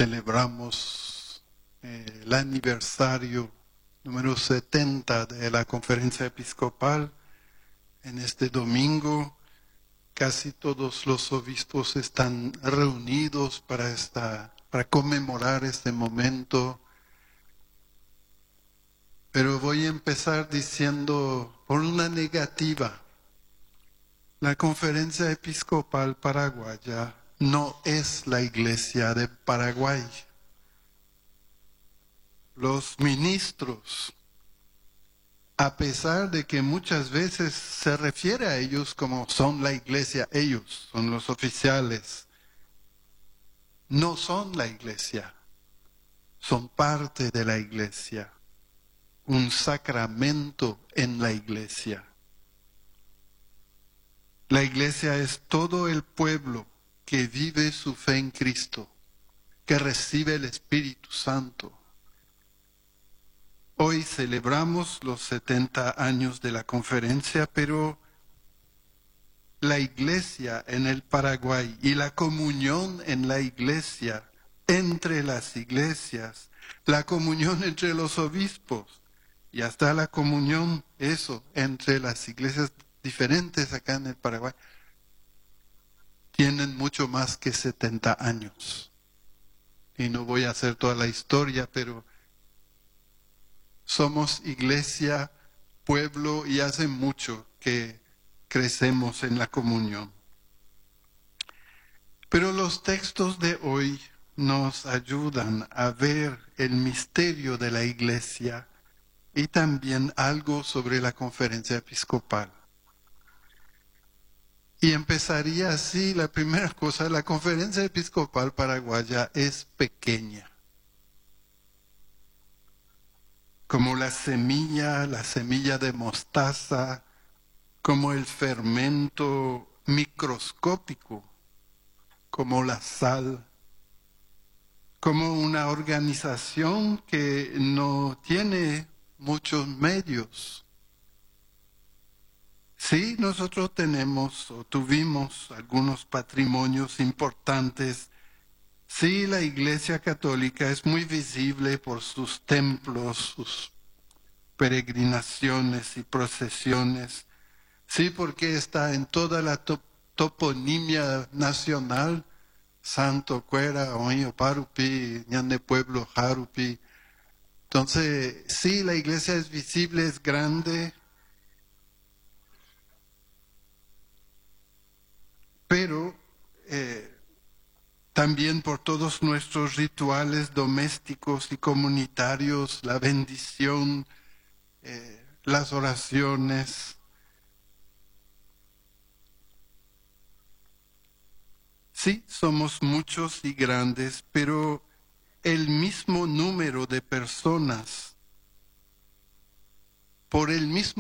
celebramos el aniversario número 70 de la Conferencia Episcopal. En este domingo casi todos los obispos están reunidos para conmemorar este momento. Pero voy a empezar diciendo por una negativa. La Conferencia Episcopal Paraguaya no es la Iglesia de Paraguay. Los ministros, a pesar de que muchas veces se refiere a ellos como son la Iglesia, ellos son los oficiales, no son la Iglesia, son parte de la Iglesia, un sacramento en la Iglesia. La Iglesia es todo el pueblo que vive su fe en Cristo, que recibe el Espíritu Santo. Hoy celebramos los 70 años de la conferencia, pero la Iglesia en el Paraguay y la comunión en la Iglesia, entre las iglesias, la comunión entre los obispos y hasta la comunión, entre las iglesias diferentes acá en el Paraguay, tienen mucho más que 70 años. Y no voy a hacer toda la historia, pero somos iglesia, pueblo, y hace mucho que crecemos en la comunión. Pero los textos de hoy nos ayudan a ver el misterio de la iglesia y también algo sobre la conferencia episcopal. Y empezaría así, la primera cosa, la conferencia episcopal paraguaya es pequeña. Como la semilla de mostaza, como el fermento microscópico, como la sal, como una organización que no tiene muchos medios. Sí, nosotros tenemos o tuvimos algunos patrimonios importantes. Sí, la Iglesia Católica es muy visible por sus templos, sus peregrinaciones y procesiones. Sí, porque está en toda la toponimia nacional, Santo, Cuera, Oño, Parupi, Ñande Pueblo, Jarupi. Entonces, sí, la iglesia es visible, es grande, pero también por todos nuestros rituales domésticos y comunitarios, la bendición, las oraciones. Sí, somos muchos y grandes, pero el mismo número de personas, por el mismo